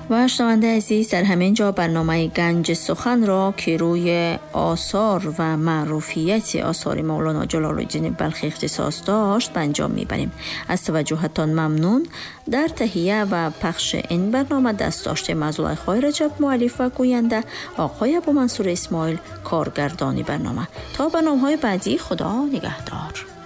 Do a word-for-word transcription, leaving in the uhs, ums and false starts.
و شنونده عزیز، در همین جا برنامه گنج سخن را که روی آثار و معروفیت آثار مولانا جلال الدین بلخی اختصاص داشت به انجام میبریم. از توجهتان ممنون. در تهیه و پخش این برنامه دست داشته مزلای خای رجب مؤلف و گوینده، آقای ابو منصور اسماعیل کارگردانی برنامه. تا برنامه‌های بعدی، خدا نگهدار.